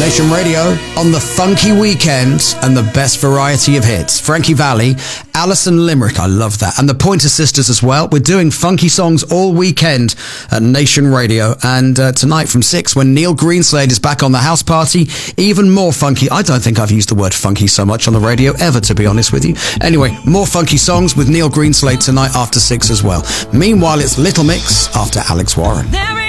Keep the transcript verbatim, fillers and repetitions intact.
Nation Radio on the funky weekend and the best variety of hits. Frankie Valli, Alison Limerick, I love that. And the Pointer Sisters as well. We're doing funky songs all weekend at Nation Radio. And uh, tonight from six, when Neil Greenslade is back on the house party, even more funky. I don't think I've used the word funky so much on the radio ever, to be honest with you. Anyway, more funky songs with Neil Greenslade tonight after six as well. Meanwhile, it's Little Mix after Alex Warren. There